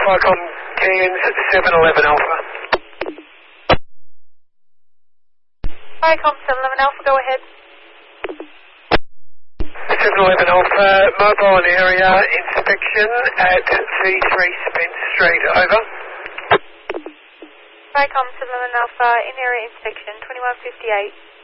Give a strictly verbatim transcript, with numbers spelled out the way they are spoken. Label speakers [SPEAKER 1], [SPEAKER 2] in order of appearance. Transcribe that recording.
[SPEAKER 1] Vicom Cairns seven eleven Alpha.
[SPEAKER 2] Vicom seven eleven Alpha, go ahead.
[SPEAKER 1] seven eleven Alpha, mobile and area inspection at V three Spence Street, over.
[SPEAKER 2] Vicom seven eleven Alpha, in area inspection, twenty-one fifty-eight.